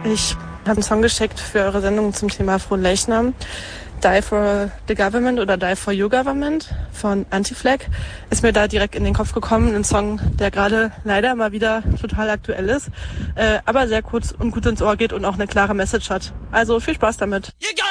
Ich habe einen Song geschickt für eure Sendung zum Thema Fronleichnam. Die for the Government oder Die for Your Government von Anti-Flag ist mir da direkt in den Kopf gekommen. Ein Song, der gerade leider mal wieder total aktuell ist, aber sehr kurz und gut ins Ohr geht und auch eine klare Message hat. Also viel Spaß damit.